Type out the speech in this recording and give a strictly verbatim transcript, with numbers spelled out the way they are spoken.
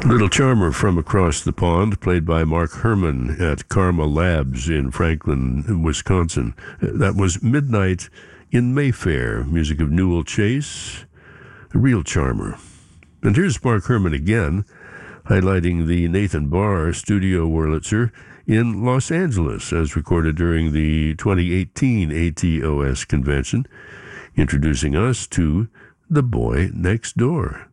Little Charmer from Across the Pond, played by Mark Herman at Karma Labs in Franklin, Wisconsin. That was Midnight in Mayfair, music of Newell Chase, The Real Charmer. And here's Mark Herman again, highlighting the Nathan Barr Studio Wurlitzer in Los Angeles, as recorded during the twenty eighteen A T O S convention, introducing us to The Boy Next Door.